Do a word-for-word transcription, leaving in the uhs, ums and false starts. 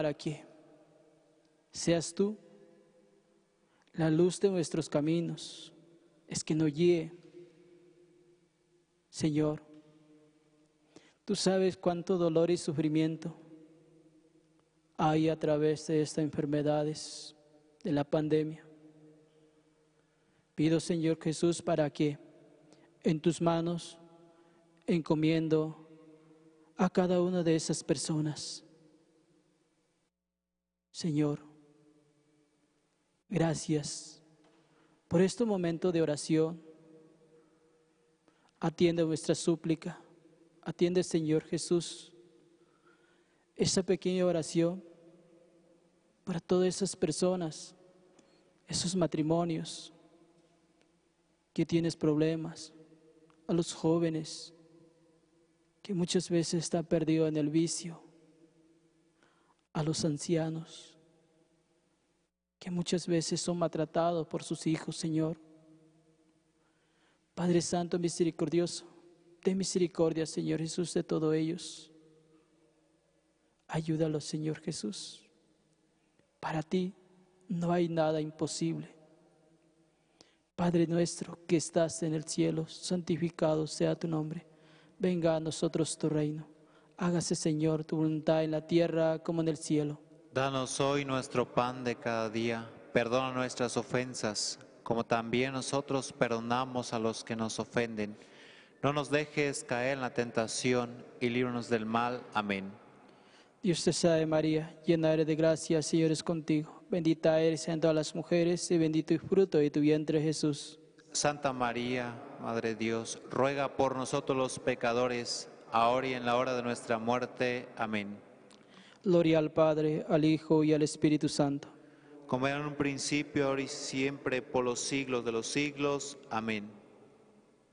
para que seas tú la luz de nuestros caminos, es que nos guíe. Señor, tú sabes cuánto dolor y sufrimiento hay a través de estas enfermedades, de la pandemia. Pido, Señor Jesús, para que en tus manos encomiendo a cada una de esas personas. Señor, gracias por este momento de oración. Atiende nuestra súplica, atiende, Señor Jesús, esa pequeña oración para todas esas personas, esos matrimonios que tienes problemas, a los jóvenes que muchas veces están perdidos en el vicio, a los ancianos que muchas veces son maltratados por sus hijos, Señor. Padre Santo misericordioso, ten misericordia, Señor Jesús, de todos ellos. Ayúdalos, Señor Jesús. Para ti no hay nada imposible. Padre nuestro que estás en el cielo, santificado sea tu nombre. Venga a nosotros tu reino. Hágase, Señor, tu voluntad en la tierra como en el cielo. Danos hoy nuestro pan de cada día. Perdona nuestras ofensas, como también nosotros perdonamos a los que nos ofenden. No nos dejes caer en la tentación y líbranos del mal. Amén. Dios te salve María, llena eres de gracia, el Señor es contigo. Bendita eres entre todas las mujeres y bendito el fruto de tu vientre, Jesús. Santa María, Madre de Dios, ruega por nosotros los pecadores, ahora y en la hora de nuestra muerte. Amén. Gloria al Padre, al Hijo y al Espíritu Santo. Como era en un principio, ahora y siempre, por los siglos de los siglos. Amén.